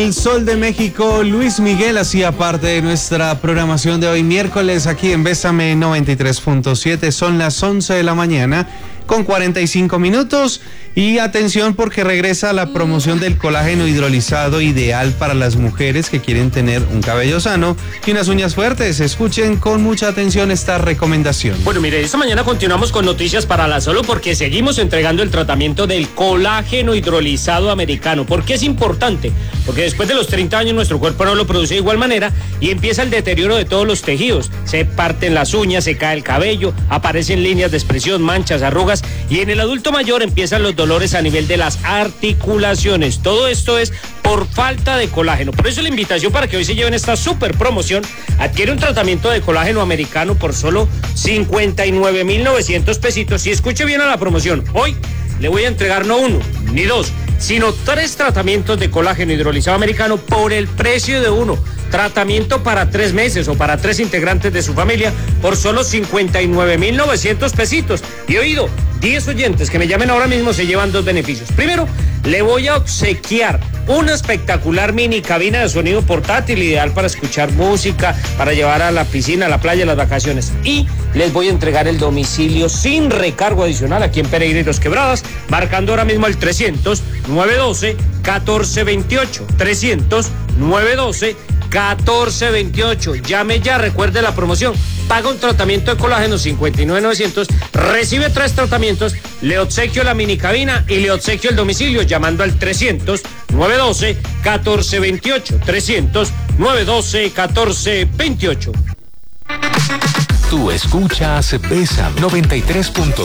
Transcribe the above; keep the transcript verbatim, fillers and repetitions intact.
El Sol de México, Luis Miguel, hacía parte de nuestra programación de hoy miércoles aquí en Bésame noventa y tres punto siete. Son las once de la mañana con cuarenta y cinco minutos. Y atención porque regresa la promoción del colágeno hidrolizado ideal para las mujeres que quieren tener un cabello sano y unas uñas fuertes. Escuchen con mucha atención esta recomendación. Bueno, mire, esta mañana continuamos con noticias para la salud porque seguimos entregando el tratamiento del colágeno hidrolizado americano. ¿Por qué es importante? Porque después de los treinta años nuestro cuerpo no lo produce de igual manera y empieza el deterioro de todos los tejidos. Se parten las uñas, se cae el cabello, aparecen líneas de expresión, manchas, arrugas y en el adulto mayor empiezan los dolores a nivel de las articulaciones. Todo esto es por falta de colágeno. Por eso la invitación para que hoy se lleven esta super promoción. Adquiere un tratamiento de colágeno americano por solo cincuenta y nueve mil novecientos pesitos. Y escuche bien a la promoción. Hoy le voy a entregar no uno, ni dos, sino tres tratamientos de colágeno hidrolizado americano por el precio de uno. Tratamiento para tres meses o para tres integrantes de su familia por solo cincuenta y nueve mil novecientos pesitos. Y oído, diez oyentes que me llamen ahora mismo se llevan dos beneficios. Primero, le voy a obsequiar una espectacular mini cabina de sonido portátil, ideal para escuchar música, para llevar a la piscina, a la playa, a las vacaciones. Y les voy a entregar el domicilio sin recargo adicional aquí en Pereira y Los Quebradas, marcando ahora mismo el trescientos, novecientos doce, catorce veintiocho. trescientos, novecientos doce, catorce veintiocho. Llame ya, recuerde la promoción. Paga un tratamiento de colágeno cincuenta y nueve mil novecientos, recibe tres tratamientos, le obsequio la mini cabina y le obsequio el domicilio llamando al trescientos, novecientos doce, catorce veintiocho. trescientos, novecientos doce, catorce veintiocho. Tú escuchas Bésame noventa y tres punto